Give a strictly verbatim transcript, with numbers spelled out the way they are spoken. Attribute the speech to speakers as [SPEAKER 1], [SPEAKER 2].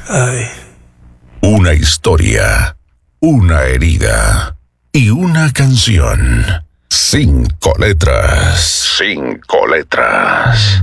[SPEAKER 1] Ay.
[SPEAKER 2] Una historia, una herida y una canción. Cinco letras. Cinco letras.